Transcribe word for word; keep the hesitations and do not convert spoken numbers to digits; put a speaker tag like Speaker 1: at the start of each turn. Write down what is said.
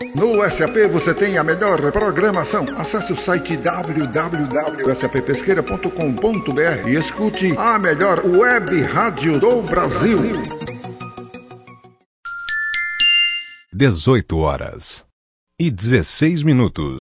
Speaker 1: No S A P você tem a melhor programação. Acesse o site w w w ponto s a p pesqueira ponto com ponto b r e escute a melhor web rádio do Brasil.
Speaker 2: dezoito horas e dezesseis minutos.